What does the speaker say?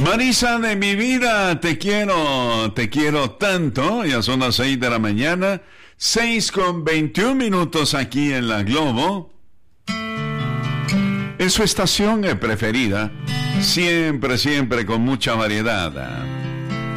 Marisa de mi vida, te quiero tanto. Ya son las 6 de la mañana, 6:21 aquí en la Globo. Es su estación preferida, siempre con mucha variedad.